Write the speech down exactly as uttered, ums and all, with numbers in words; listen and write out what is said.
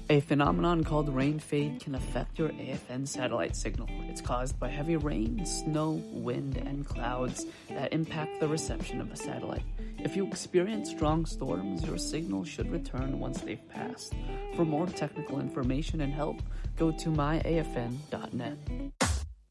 A phenomenon called rain fade can affect your A F N satellite signal. It's caused by heavy rain, snow, wind, and clouds that impact the reception of a satellite. If you experience strong storms, your signal should return once they've passed. For more technical information and help, go to my A F N dot net.